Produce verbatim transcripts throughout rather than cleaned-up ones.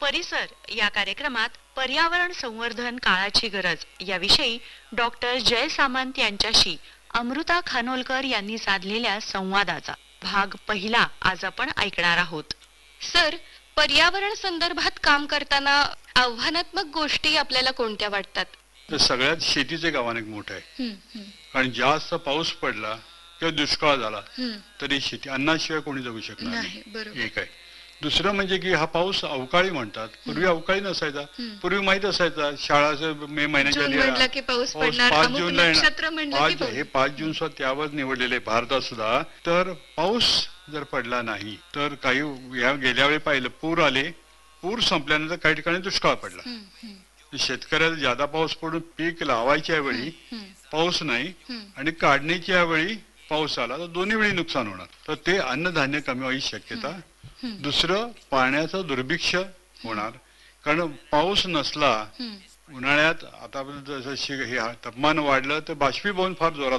परिसर या कार्यक्रमात पर्यावरण संवर्धन काळाची गरज याविषयी डॉक्टर जय सामंत यांच्याशी अमृता खानोलकर यांनी साधलेल्या संवादाचा भाग पहिला आज आपण ऐकणार आहोत. सर, पर्यावरण संदर्भात काम करताना आव्हानात्मक गोष्टी आपल्याला कोणत्या वाटतात? तर सगळ्यात शेतीचे गावाने मोठं आहे. आणि जास्त पाऊस पडला किंवा दुष्काळ झाला तरी शेती अन्नाशिवाय कोणी जगू शकणार नाही. एक आहे. दुसरं म्हणजे की हा पाऊस अवकाळी म्हणतात. पूर्वी अवकाळी नसायचा. पूर्वी माहित असायचा शाळा मे महिन्याच्या पाच जूनला पाच हे पाच जून सुद्धा त्यावर निवडलेले भारतात सुद्धा. तर पाऊस जर पडला नाही तर काही या गेल्या वेळी पाहिलं पूर आले. पूर संपल्यानंतर काही ठिकाणी दुष्काळ पडला. शेतकऱ्याला जादा पाऊस पडून पीक लावायच्या वेळी पाऊस नाही आणि काढणीच्या वेळी पाऊस आला तर दोन्ही वेळी नुकसान होणार. तर ते अन्नधान्य कमी व्हायची शक्यता. दुसरं पाण्याचं दुर्भिक्ष होणार. कारण पाऊस नसला उन्हाळ्यात आता जसं हे तापमान वाढलं तर बाष्पीभवन फार जोरात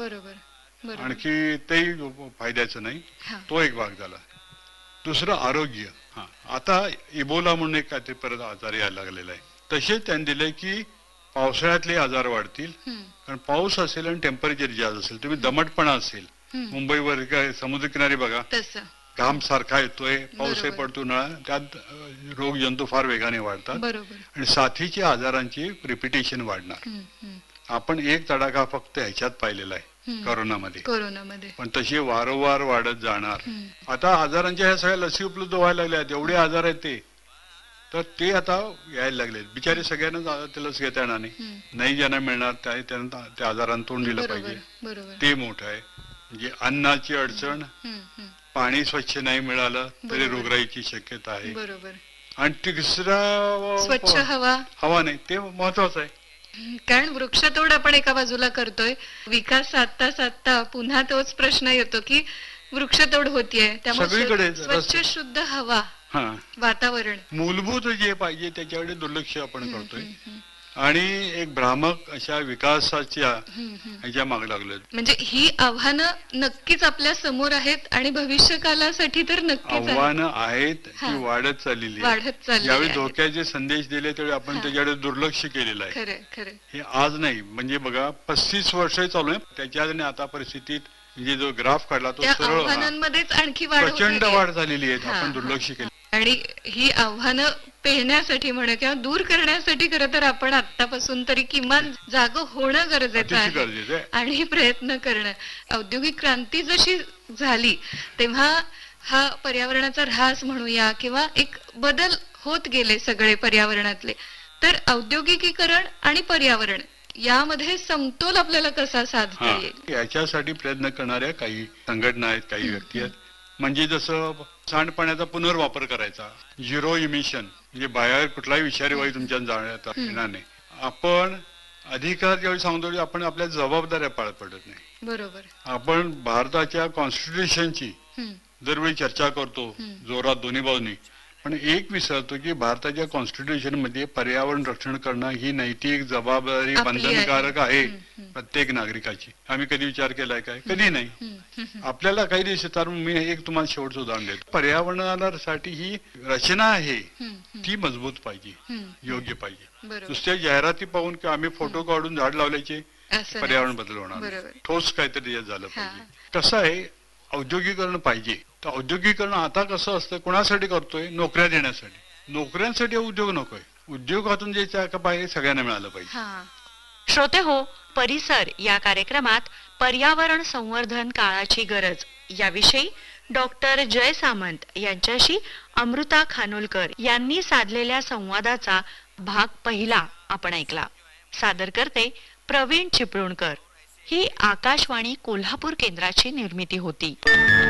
होतंय. आणखी तेही फायद्याचं नाही. तो एक भाग झाला. दुसरं आरोग्य. हा आता इबोला म्हणून एक काहीतरी परत आजार यायला लागलेला आहे. तसेच त्यांनी दिले की पावसाळ्यातले आजार वाढतील. कारण पाऊस असेल आणि टेम्परेचर जास्त असेल. तुम्ही दमटपणा असेल मुंबईवर काय समुद्रकिनारी बघा घाम सारखा येतोय पाऊसही पडतो उन्हाळा त्यात रोग जंतू फार वेगाने वाढतात आणि साथीच्या आजारांची रिपिटेशन वाढणार. आपण एक तडाखा फक्त ह्याच्यात पाहिलेला आहे कोरोनामध्ये. कोरोनामध्ये पण तशी वारंवार वाढत जाणार. आता आजारांच्या ह्या सगळ्या लसी उपलब्ध व्हायला लागल्या. जेवढे आजार आहेत ते तर ते आता यायला लागले. बिचारे सगळ्यांना ते लस घेता येणार नाही. नाही ज्यांना मिळणार त्यांना त्या आजारांना तोंड दिलं पाहिजे. ते मोठं आहे. म्हणजे अन्नाची अडचण. पाणी स्वच्छ नाही मिळालं तरी रोगराईची शक्यता आहे. आणि तिसरा स्वच्छ हवा हवा नाही ते महत्वाचं आहे. कारण वृक्षतोड आपण एका बाजूला करतोय. विकास साधता साधता पुन्हा तोच प्रश्न येतो की वृक्षतोड होतीये. त्यामुळे स्वच्छ शुद्ध हवा वातावरण मूलभूत जे पाहिजे त्याच्याकडे दुर्लक्ष आपण करतोय. आणि एक भ्रामक अशा विकासाच्या ह्याच्या मागे लागलोय. म्हणजे ही आव्हानं नक्कीच आपल्या समोर आहेत आणि भविष्य कालासाठी तर नक्कीच आव्हानं आहेत की वाढत चाललेली वाढत चालली. यावेळी धोक्याचे संदेश दिले त्यावेळी आपण त्याच्याकडे दुर्लक्ष केलेलं आहे. खरं खरं हे आज नाही. म्हणजे बघा पस्तीस वर्ष चालू आहे त्याच्यात आता परिस्थितीत म्हणजे जो ग्राफ काढला तो सरळ आव्हानांमध्येच आणखी वाढ प्रचंड वाढ झालेली आहे. आपण दुर्लक्ष केलं. आणि ही आव्हानं पेलण्यासाठी म्हणा किंवा दूर करण्यासाठी खरं तर आपण आतापासून तरी किमान जाग होणं गरजेचं आहे आणि प्रयत्न करणं. औद्योगिक क्रांती जशी झाली तेव्हा हा पर्यावरणाचा ऱ्हास म्हणूया किंवा एक बदल होत गेले सगळे पर्यावरणातले. तर औद्योगिकीकरण आणि पर्यावरण यामध्ये समतोल आपल्याला कसा साधता येईल याच्यासाठी प्रयत्न करणाऱ्या काही संघटना आहेत काही व्यक्ती आहेत. म्हणजे जसं सांडपाण्याचा पुनर्वापर करायचा. झिरो इमिशन म्हणजे बाहेर कुठलाही विषारी वायू तुमच्या जाण्यात येणार नाही. आपण अधिकार ज्यावेळी सांगतो आपण आपल्या जबाबदाऱ्या पार पडत नाही. बरोबर. आपण भारताच्या कॉन्स्टिट्यूशनची दरवेळी चर्चा करतो जोरात दोन्ही बाजूनी. पण एक विसरतो की भारताच्या कॉन्स्टिट्यूशन मध्ये पर्यावरण रक्षण करणं ही नैतिक जबाबदारी बंधनकारक आहे प्रत्येक नागरिकाची. आम्ही कधी विचार केलाय काय? कधी नाही. आपल्याला काही दिवस येतात. मी एक तुम्हाला शेवटचं उदाहरण देतो. पर्यावरणासाठी ही रचना आहे ती मजबूत पाहिजे योग्य पाहिजे. नुसत्या जाहिराती पाहून किंवा आम्ही फोटो काढून झाड लावल्याचे पर्यावरण बदल होणार. ठोस काहीतरी झालं पाहिजे. कसं आहे औद्योगिकरण पाहिजे. तर औद्योगिकरण आता कसं असतं कोणासाठी करतोय? नोकऱ्या देण्यासाठी. नोकऱ्यांसाठी उद्योग नकोय. उद्योगातून जे पाहिजे सगळ्यांना मिळालं पाहिजे. श्रोते हो, परिसर या कार्यक्रमात पर्यावरण संवर्धन काळाची गरज याविषयी डॉक्टर जय सामंत यांच्याशी अमृता खानोलकर यांनी साधलेल्या संवादाचा भाग पहिला आपण ऐकला. सादर करते प्रवीण चिपळूणकर. ही आकाशवाणी कोल्हापूर केंद्राची निर्मिती होती.